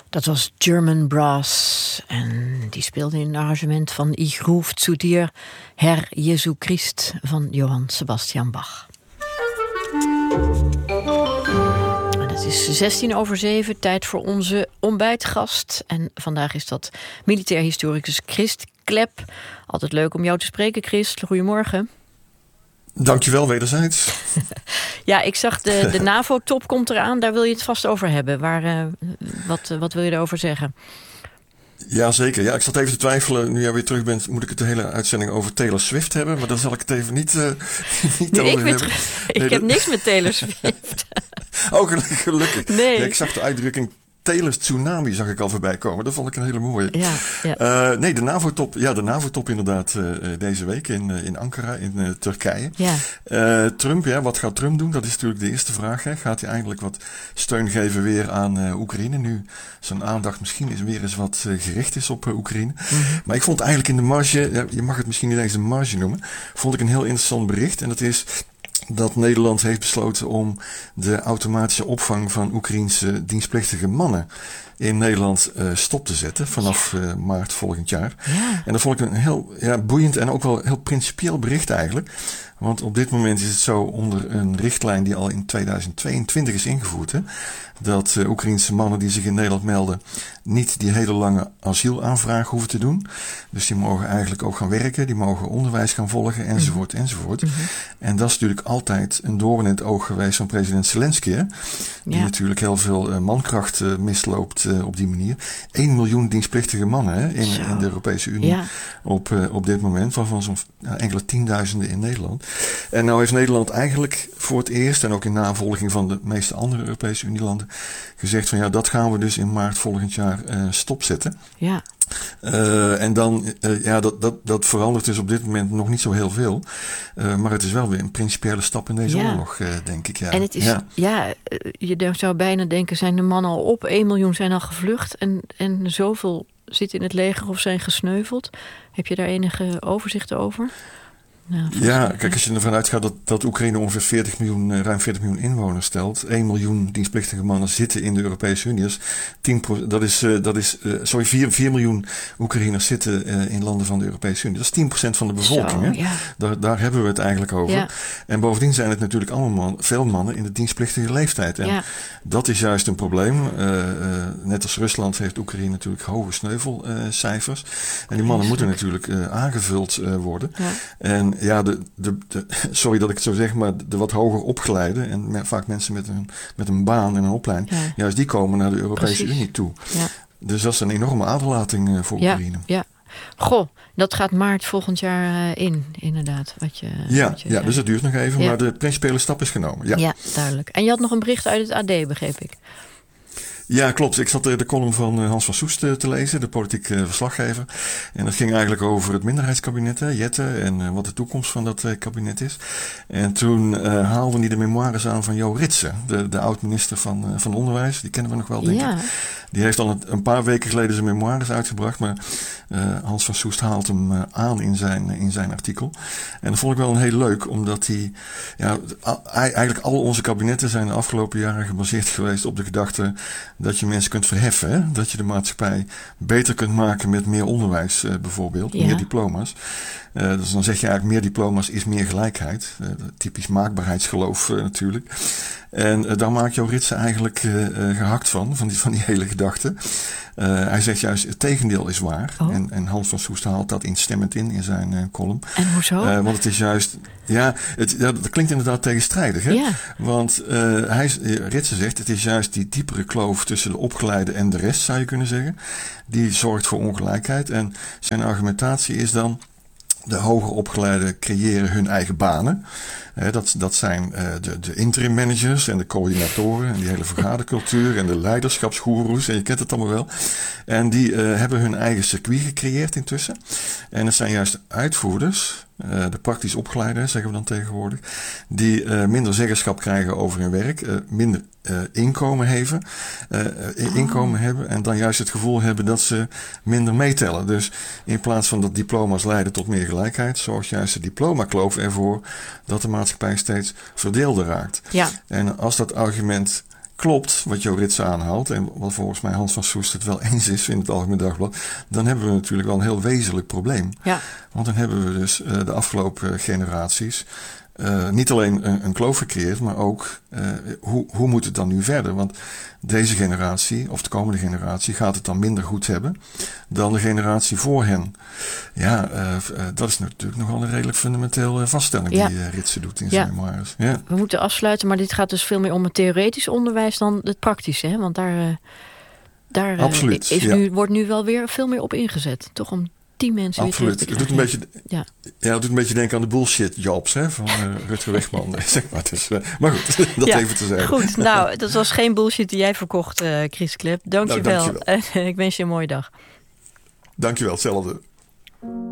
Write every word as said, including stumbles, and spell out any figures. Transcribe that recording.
Dat was German Brass en die speelde in een arrangement van Ich ruf zu dir, Herr Jesu Christ van Johann Sebastian Bach. En het is zestien over zeven, tijd voor onze ontbijtgast. En vandaag is dat militair historicus Christ Klep. Altijd leuk om jou te spreken, Christ. Goedemorgen. Dankjewel, wederzijds. Ja, ik zag de, de NAVO-top komt eraan. Daar wil je het vast over hebben. Waar, uh, wat, wat wil je erover zeggen? Jazeker. Ja, ik zat even te twijfelen. Nu jij weer terug bent, moet ik het de hele uitzending over Taylor Swift hebben. Maar daar zal ik het even niet, uh, niet nu over ik hebben. Terug, ik nee, heb dat... niks met Taylor Swift. Oh, gelukkig. gelukkig. Nee. Ja, ik zag de uitdrukking Taylor's Tsunami zag ik al voorbij komen. Dat vond ik een hele mooie. Ja, ja. Uh, nee, de NAVO-top. Ja, de NAVO-top inderdaad uh, deze week in, uh, in Ankara in uh, Turkije. Ja. Uh, Trump, ja, wat gaat Trump doen? Dat is natuurlijk de eerste vraag. Hè. Gaat hij eindelijk wat steun geven weer aan uh, Oekraïne? Nu zijn aandacht misschien is weer eens wat uh, gericht is op uh, Oekraïne. Mm-hmm. Maar ik vond eigenlijk in de marge, ja, je mag het misschien niet eens de marge noemen, vond ik een heel interessant bericht. En dat is dat Nederland heeft besloten om de automatische opvang van Oekraïense dienstplichtige mannen in Nederland uh, stop te zetten vanaf uh, maart volgend jaar. Ja. En dat vond ik een heel ja, boeiend en ook wel heel principieel bericht eigenlijk. Want op dit moment is het zo onder een richtlijn die al in tweeduizend tweeëntwintig is ingevoerd. Hè, dat uh, Oekraïense mannen die zich in Nederland melden niet die hele lange asielaanvraag hoeven te doen. Dus die mogen eigenlijk ook gaan werken. Die mogen onderwijs gaan volgen enzovoort mm-hmm. enzovoort. Mm-hmm. En dat is natuurlijk altijd een doorn in het oog geweest van president Zelensky. Hè, die ja. natuurlijk heel veel uh, mankracht uh, misloopt uh, op die manier. één miljoen dienstplichtige mannen hè, in, in de Europese Unie ja. op, uh, op dit moment. Waarvan zo'n uh, enkele tienduizenden in Nederland. En nou heeft Nederland eigenlijk voor het eerst, en ook in navolging van de meeste andere Europese Unielanden, gezegd van ja, dat gaan we dus in maart volgend jaar uh, stopzetten. Ja. Uh, en dan, uh, ja, dat, dat, dat verandert dus op dit moment nog niet zo heel veel. Uh, maar het is wel weer een principiële stap in deze ja. oorlog, uh, denk ik. Ja. En het is, ja, ja je zou bijna denken, zijn de mannen al op? één miljoen zijn al gevlucht en, en zoveel zitten in het leger of zijn gesneuveld. Heb je daar enige overzicht over? Nou, ja, kijk, als je ervan uitgaat dat, dat Oekraïne ongeveer veertig miljoen, ruim veertig miljoen inwoners stelt. één miljoen dienstplichtige mannen zitten in de Europese Unie. Dus tien procent, dat is, uh, dat is uh, sorry, vier miljoen Oekraïners zitten uh, in landen van de Europese Unie. Dat is tien procent van de bevolking. Zo, hè? Ja. Daar, daar hebben we het eigenlijk over. Ja. En bovendien zijn het natuurlijk allemaal man, veel mannen in de dienstplichtige leeftijd. En ja. dat is juist een probleem. Uh, uh, net als Rusland heeft Oekraïne natuurlijk hoge sneuvelcijfers. Uh, en die mannen moeten natuurlijk uh, aangevuld uh, worden. Ja. En ja, de, de, de, sorry dat ik het zo zeg, maar de wat hoger opgeleide en me, vaak mensen met een, met een baan en een opleiding, ja. juist die komen naar de Europese Precies. Unie toe. Ja. Dus dat is een enorme aderlating uh, voor ja, Oekraïne. Ja. Goh, dat gaat maart volgend jaar uh, in, inderdaad. Wat je, ja, wat je ja dus het duurt nog even, ja. maar de principiële stap is genomen. Ja. ja, duidelijk. En je had nog een bericht uit het A D, begreep ik. Ja, klopt. Ik zat de column van Hans van Soest te lezen, de politiek verslaggever. En dat ging eigenlijk over het minderheidskabinet, Jette, en wat de toekomst van dat kabinet is. En toen uh, haalde hij de memoires aan van Jo Ritsen, de, de oud-minister van, uh, van Onderwijs. Die kennen we nog wel, denk ja. ik. Die heeft al een, een paar weken geleden zijn memoires uitgebracht, maar uh, Hans van Soest haalt hem uh, aan in zijn, in zijn artikel. En dat vond ik wel een heel leuk, omdat hij, ja, eigenlijk al onze kabinetten zijn de afgelopen jaren gebaseerd geweest op de gedachte dat je mensen kunt verheffen. Hè? Dat je de maatschappij beter kunt maken met meer onderwijs uh, bijvoorbeeld. Ja. Meer diploma's. Uh, dus dan zeg je eigenlijk meer diploma's is meer gelijkheid. Uh, typisch maakbaarheidsgeloof uh, natuurlijk. En uh, daar maakt Jo Ritsen eigenlijk uh, uh, gehakt van. Van die, van die hele gedachte. Uh, hij zegt juist het tegendeel is waar. Oh. En, en Hans van Soest haalt dat instemmend in in zijn uh, column. En hoezo? Uh, want het is juist, ja, het, ja, dat klinkt inderdaad tegenstrijdig. Hè? Ja. Want uh, hij, Ritsen zegt het is juist die diepere kloof tussen de opgeleide en de rest, zou je kunnen zeggen. Die zorgt voor ongelijkheid. En zijn argumentatie is dan, de hoger opgeleiden creëren hun eigen banen. He, dat, dat zijn uh, de, de interim managers en de coördinatoren en die hele vergadercultuur en de leiderschapsgoeroes. En je kent het allemaal wel. En die uh, hebben hun eigen circuit gecreëerd intussen. En het zijn juist uitvoerders, uh, de praktisch opgeleiden zeggen we dan tegenwoordig, die uh, minder zeggenschap krijgen over hun werk, uh, minder uh, inkomen, heven, uh, oh. inkomen hebben en dan juist het gevoel hebben dat ze minder meetellen. Dus in plaats van dat diploma's leiden tot meer gelijkheid, zorgt juist de diplomakloof ervoor dat de maatschappij steeds verdeelder raakt. Ja. En als dat argument klopt wat Jo Ritsen aanhaalt, en wat volgens mij Hans van Soest het wel eens is in het Algemeen Dagblad, dan hebben we natuurlijk wel een heel wezenlijk probleem. Ja. Want dan hebben we dus uh, de afgelopen generaties uh, niet alleen een, een kloof gecreëerd, maar ook uh, hoe, hoe moet het dan nu verder? Want deze generatie, of de komende generatie, gaat het dan minder goed hebben dan de generatie voor hen. Ja, uh, uh, dat is natuurlijk nogal een redelijk fundamentele vaststelling ja. die uh, Ritsen doet in ja. zijn memoires. Ja. We moeten afsluiten, maar dit gaat dus veel meer om het theoretisch onderwijs dan het praktische. Hè? Want daar, uh, daar uh, Absoluut, is ja. nu, wordt nu wel weer veel meer op ingezet. Toch om die mensen Absoluut. weer te het doet een beetje, ja. ja, het doet een beetje denken aan de bullshit jobs hè, van uh, Rutger Wegman. zeg maar. Dus, uh, maar goed, dat ja. even te zeggen. Goed, nou, dat was geen bullshit die jij verkocht, uh, Chris Klep. Dank je nou, wel. Ik wens je een mooie dag. Dank je wel, hetzelfde.